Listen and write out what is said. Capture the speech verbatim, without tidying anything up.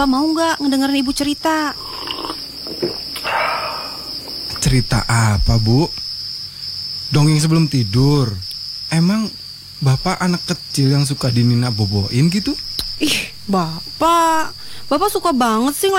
Bapak mau nggak ngedengerin ibu cerita? Cerita apa, Bu? Dongeng sebelum tidur. Emang Bapak anak kecil yang suka dinina boboin gitu? Ih, Bapak. Bapak suka banget sih